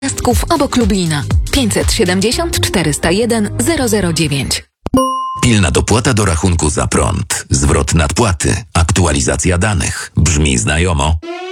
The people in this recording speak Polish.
Gwiazdków obok Lublina. 570 401 009. Pilna dopłata do rachunku za prąd. Zwrot nadpłaty. Aktualizacja danych. Brzmi znajomo?